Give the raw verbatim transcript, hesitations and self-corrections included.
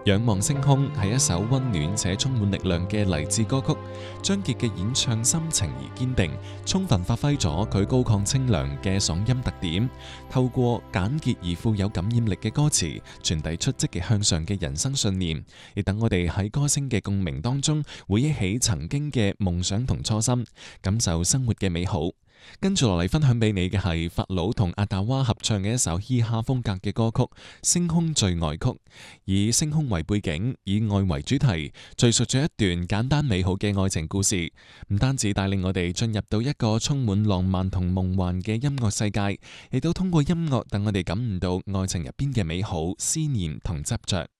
仰望星空係一首溫暖且充滿力量嘅勵志歌曲，張傑嘅演唱深情而堅定，充分發揮咗佢高亢清涼嘅嗓音特點，透過簡潔而富有感染力嘅歌詞，傳遞出積極向上嘅人生信念，亦等我哋喺歌聲嘅共鳴當中，回憶起曾經嘅夢想同初心，感受生活嘅美好。跟住落嚟分享俾你嘅係法老同阿達娃合唱嘅一首嘻哈風格嘅歌曲《星空最愛曲》，以星空為背景，以愛為主題，敘述咗一段簡單美好嘅愛情故事。唔單止帶領我哋進入到一個充滿浪漫同夢幻嘅音樂世界，亦都通過音樂等我哋感悟到愛情入邊嘅美好、思念同執着。